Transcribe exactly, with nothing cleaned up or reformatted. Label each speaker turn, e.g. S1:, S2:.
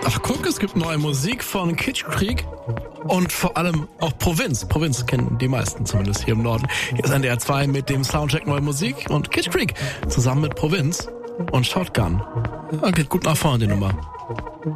S1: Ach guck, es gibt neue Musik von Kitschkrieg und vor allem auch Provinz. Provinz kennen die meisten zumindest hier im Norden. Hier ist N D R zwei mit dem Soundcheck Neue Musik und Kitschkrieg zusammen mit Provinz und Shotgun. Okay, gut nach vorne die Nummer.